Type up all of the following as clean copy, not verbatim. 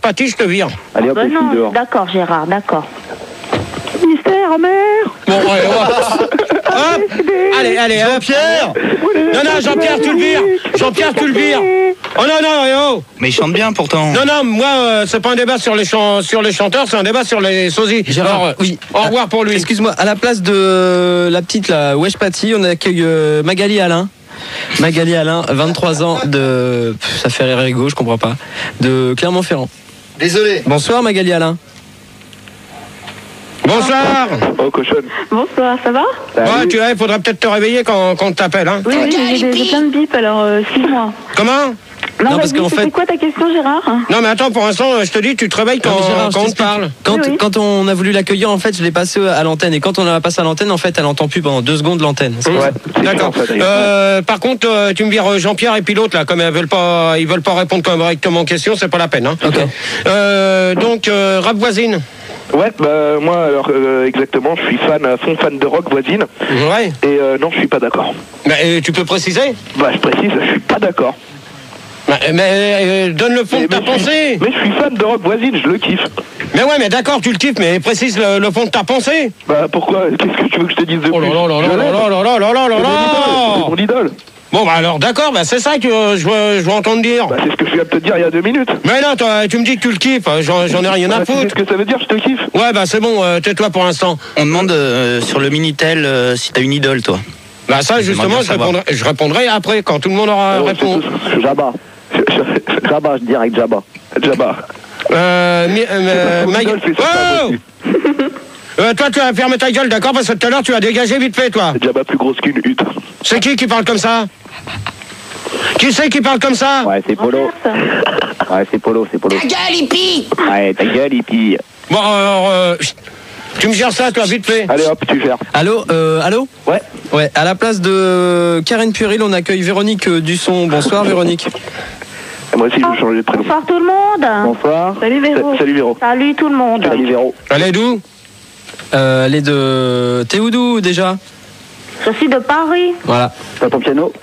Paty, je te vire. Allez hop, les filles non, dehors. d'accord Gérard, d'accord. Mystère, mère. Bon, allez, hop. Allez, Jean-Pierre. Non, Jean-Pierre, tu le vires. Jean-Pierre, tu le vires. Oh non. Mais il chante bien pourtant. Non, moi, c'est pas un débat sur les chanteurs, c'est un débat sur les sosies. Gérard, Alors, oui. Au revoir pour lui. Excuse-moi, à la place de la petite là, Wesh Paty, on accueille Magali Alain. Magali Alain, 23 ans, ça fait rire Rigaud, je comprends pas, de Clermont-Ferrand. Désolé. Bonsoir Magali Alain. Bonsoir. Oh, cochonne. Bonsoir, ça va? Ouais, il faudrait peut-être te réveiller quand on t'appelle. Hein. Oui, j'ai plein de bips, alors excuse-moi. Comment? Non, parce qu'en fait- C'est quoi ta question Gérard? Non, mais attends, pour l'instant, je te dis, tu te réveilles quand, Non, mais Gérard, je quand on te t'explique. parle. Oui. Quand on a voulu l'accueillir, en fait, je l'ai passé à l'antenne. Et quand on l'a passé à l'antenne, en fait, elle entend plus pendant 2 secondes l'antenne. C'est pour ça. D'accord. Par contre, tu me vires Jean-Pierre et puis l'autre là, comme ils veulent pas répondre correctement aux questions, c'est pas la peine. Hein. Ok. Donc, rap voisine. Ouais, bah moi alors exactement, je suis à fond fan de rock voisine. Ouais. Et non, je suis pas d'accord. Mais tu peux préciser. Bah je précise, je suis pas d'accord. Mais donne le fond de ta pensée. Mais je suis fan de rock voisine, je le kiffe. Mais ouais, mais d'accord, tu le kiffes, mais précise le fond de ta pensée. Bah pourquoi? Qu'est-ce que tu veux que je te dise de plus? Oh là là là Je l'aime. là. C'est mon idole. Bon bah alors d'accord, bah c'est ça que je veux entendre dire. Bah c'est ce que je viens de te dire il y a 2 minutes. Mais non, toi, tu me dis que tu le kiffes, j'en ai rien à Tu sais foutre. ce que ça veut dire, je te kiffe. Ouais bah c'est bon, tais-toi pour l'instant. On demande sur le Minitel si t'as une idole, toi. Bah ça justement, bien savoir. je répondrai après, quand tout le monde aura répondu. Jabba. Jabba, je dirais Jabba. Jabba. Mon idole fait ça Oh toi, tu vas fermer ta gueule, d'accord? Parce que tout à l'heure, tu as dégagé vite fait, toi. Jabba plus grosse qu'une hutte. C'est qui parle comme ça? Qui c'est qui parle comme ça? Ouais, c'est Polo. Ouais, c'est Polo. Ta gueule, hippie. Ouais, ta gueule, hippie. Bon, alors, tu me gères ça, toi, vite fait. Allez hop, tu gères. Allô Ouais. Ouais, à la place de Karen Puril, on accueille Véronique Dusson. Bonsoir Véronique. Et moi aussi, je vais changer de prénom. Bonsoir tout le monde. Bonsoir. Salut Véro. Salut Véro. Salut tout le monde. Salut Véro. Allez, d'où? Elle est de... T'es où déjà? Je suis de Paris. Voilà. T'as ton piano?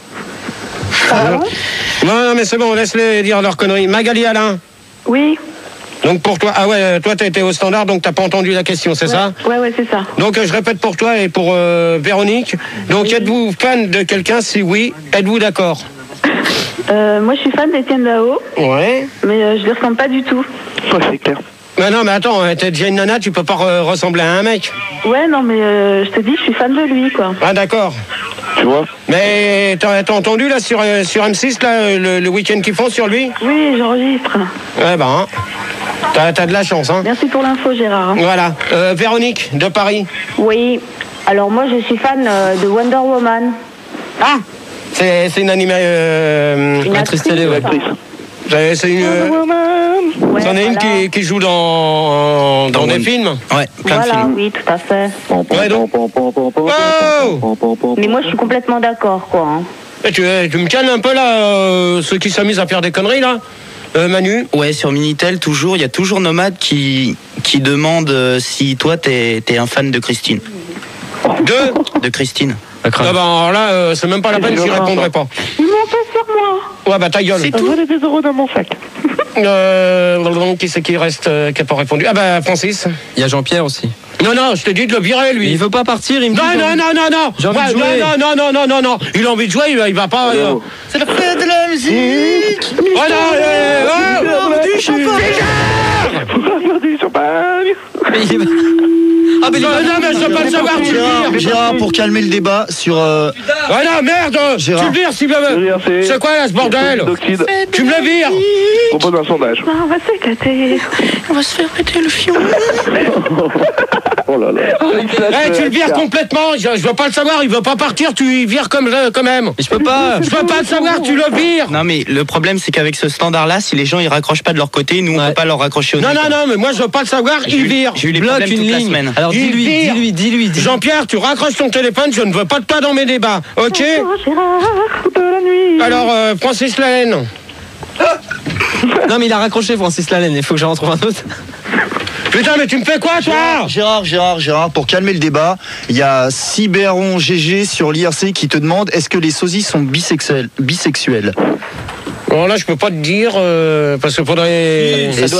Non, mais c'est bon, laisse-les dire leurs conneries. Magali Alain. Oui. Donc pour toi, ah ouais, toi t'as été au standard, donc t'as pas entendu la question, c'est ça? Ouais, c'est ça. Donc je répète pour toi et pour Véronique. Donc êtes-vous fan de quelqu'un? Si oui, êtes-vous d'accord? Moi je suis fan d'Étienne Dao, Ouais. mais je ne le ressemble pas du tout. Ouais, c'est clair. Mais non, mais attends, t'es déjà une nana, tu peux pas ressembler à un mec. Ouais, non, mais je te dis, je suis fan de lui, quoi. Ah d'accord. Tu vois? Mais t'as entendu là sur M6 là le week-end qu'ils font sur lui? Oui, j'enregistre. Ouais ben, t'as de la chance hein. Merci pour l'info, Gérard. Voilà. Véronique de Paris. Oui. Alors moi, je suis fan de Wonder Woman. Ah, c'est une Une actrice télé, ouais. Actrice. C'est une. Ouais, C'en est une voilà. qui joue dans des films. Ouais, plein de Voilà, films. oui, tout à fait. Ouais, donc. Mais moi, je suis complètement d'accord, quoi. Hein. Et tu me calmes un peu là, ceux qui s'amusent à faire des conneries là, Manu. Ouais, sur Minitel, toujours, il y a toujours Nomade qui demande si toi t'es un fan de Christine. De Christine. Ah bah alors là, c'est même pas la peine, j'y répondrai pas. Ils m'ont pas sur moi. Ouais bah ta gueule. C'est tout. Voilà des euros dans mon sac. Qui c'est qui reste, qui a pas répondu? Ah bah Francis. Il y a Jean-Pierre aussi. Non, je te dis de le virer lui. Il veut pas partir, il me dit... Non. J'ai envie de jouer. Non. Il a envie de jouer, il va pas. C'est la fête de la musique. Oh non, Du champagne. Mais il va- Ah mais il va- non, mais je veux pas le savoir, tu le vires. Gérard, pour calmer le débat sur... Ouais, non, merde. Gérard. Tu le vires s'il veut. C'est quoi là ce bordel? D'oxyde. Tu me le vires. Je propose un sondage. On va s'éclater. On va se faire péter le fion. Oh là là. Eh, tu le vires complètement. Je veux pas le savoir, il veut pas partir, tu y vires quand même. Mais je peux pas. Je veux pas le savoir, tu le vires. Non mais le problème c'est qu'avec ce standard-là, si les gens ils raccrochent pas de leur côté, nous on Ouais. peut pas leur raccrocher au nez. Non, mais moi je veux pas le savoir, il vire. J'ai eu les Bloque problèmes une toute la ligne. semaine. Alors Il vire. dis-lui. Jean-Pierre, tu raccroches ton téléphone, je ne veux pas de toi dans mes débats, ok? Oh, Gérard, toute la nuit. Alors, Francis Lahaine. Non mais il a raccroché Francis Lalanne, il faut que j'en retrouve un autre. Putain, mais tu me fais quoi, toi? Gérard, pour calmer le débat, il y a Cyberon GG sur l'IRC qui te demande est-ce que les sosies sont bisexuels? Bon, là, je peux pas te dire, parce qu'il faudrait...